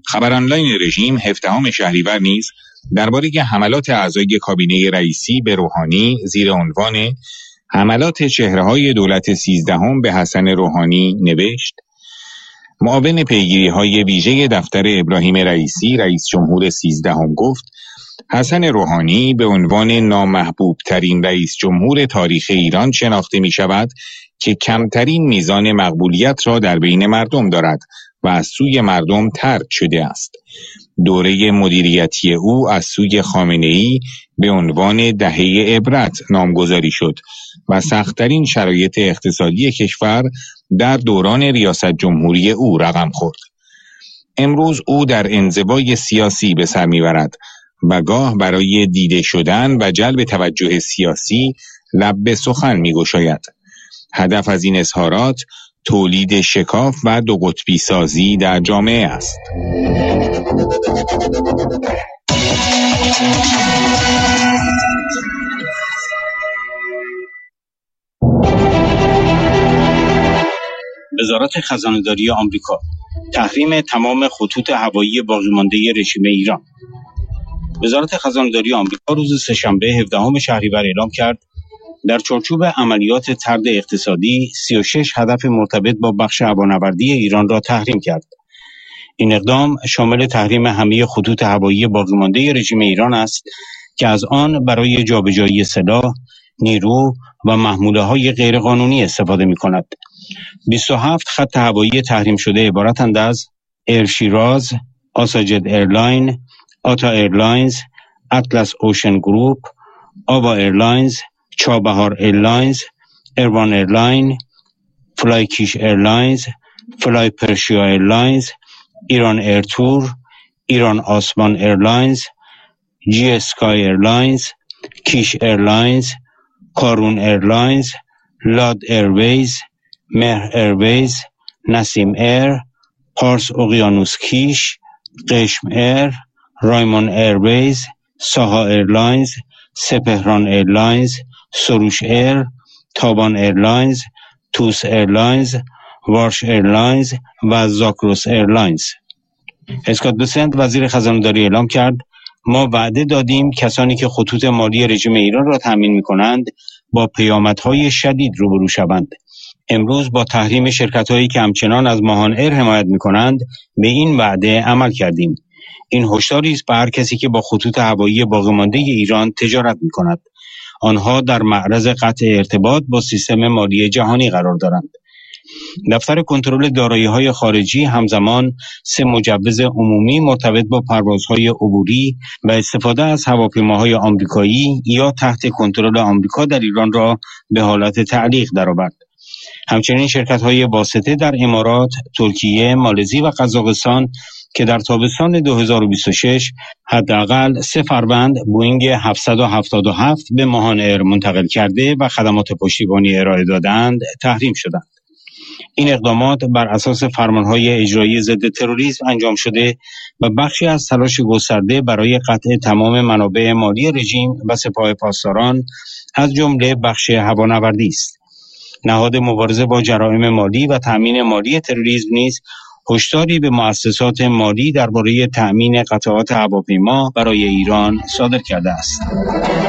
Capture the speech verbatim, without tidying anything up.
خبر آنلاین رژیم هفدهم شهریور نیز درباره حملات اعضای کابینه رئیسی به روحانی زیر عنوان حملات چهره‌های دولت سیزدهم به حسن روحانی نوشت: معاون پیگیری‌های ویژه دفتر ابراهیم رئیسی رئیس جمهور سیزدهم گفت حسن روحانی به عنوان نامحبوب ترین رئیس جمهور تاریخ ایران شناخته می شود که کمترین میزان مقبولیت را در بین مردم دارد و از سوی مردم طرد شده است. دوره مدیریتی او از سوی خامنه‌ای به عنوان دهه عبرت نامگذاری شد و سخت‌ترین شرایط اقتصادی کشور در دوران ریاست جمهوری او رقم خورد. امروز او در انزوای سیاسی به سر می‌برد و گاه برای دیده شدن و جلب توجه سیاسی لب به سخن می‌گشاید. هدف از این اظهارات تولید شکاف و دو قطبی سازی در جامعه است. وزارت خزانه‌داری آمریکا تحریم تمام خطوط هوایی باقی‌مانده رژیم ایران. وزارت خزانه‌داری آمریکا روز سه‌شنبه هفدهم شهریور اعلام کرد در چارچوب عملیات طرد اقتصادی سی و شش هدف مرتبط با بخش هوانوردی ایران را تحریم کرد. این اقدام شامل تحریم همه خطوط هوایی باقی‌مانده رژیم ایران است که از آن برای جابجایی سلاح، نیرو و محموله‌های غیرقانونی استفاده می‌کند. بیست و هفت خط هوایی تحریم شده عبارتند از ایر شیراز، آساجد ایرلاین، آتا ایرلاینز، اطلس اوشن گروپ، آوا ایرلاینز، چابهار ایرلاینز، ایروان ایرلاین، فلای کیش ایرلاینز، فلای پرشیا ایرلاینز، ایران ایر تور، ایران آسمان ایرلاینز، جی اسکای ایرلاینز، کیش ایرلاینز، کارون ایرلاینز، لاد ایرویز، مهر ایرویز، نسیم ایر، پارس اقیانوس کیش، قشم ایر، رایمون ایرویز، ساها ایرلاینز، سپهران ایرلاینز، سروش ایر، تابان ایرلاینز، توس ایرلاینز، وارش ایرلاینز و زاکروس ایرلاینز. اسکات بسنت وزیر خزانه‌داری اعلام کرد ما وعده دادیم کسانی که خطوط مالی رژیم ایران را تامین می‌کنند با پیامدهای شدید روبرو شوند. امروز با تحریم شرکت‌هایی که همچنان از ماهان ایر حمایت می‌کنند به این وعده عمل کردیم. این هشداری است به هر کسی که با خطوط هوایی باقی‌مانده ایران تجارت می‌کند. آنها در معرض قطع ارتباط با سیستم مالی جهانی قرار دارند. دفتر کنترل دارایی‌های خارجی همزمان سه مجوز عمومی مرتبط با پروازهای عبوری و استفاده از هواپیماهای آمریکایی یا تحت کنترل آمریکا در ایران را به حالت تعلیق درآورد. همچنین شرکت‌های واسطه در امارات، ترکیه، مالزی و قزاقستان که در تابستان دو هزار و بیست و شش حداقل سه فروند بوئینگ هفتصد و هفتاد و هفت به ماهان ایر منتقل کرده و خدمات پشتیبانی ارائه دادند تحریم شدند. این اقدامات بر اساس فرمانهای اجرایی ضد تروریسم انجام شده و بخشی از تلاش گسترده برای قطع تمام منابع مالی رژیم و سپاه پاسداران از جمله بخش هوانوردی است. نهاد مبارزه با جرایم مالی و تامین مالی تروریسم نیز هشداری به مؤسسات مالی درباره تامین قطعات هواپیما برای ایران صادر کرده است.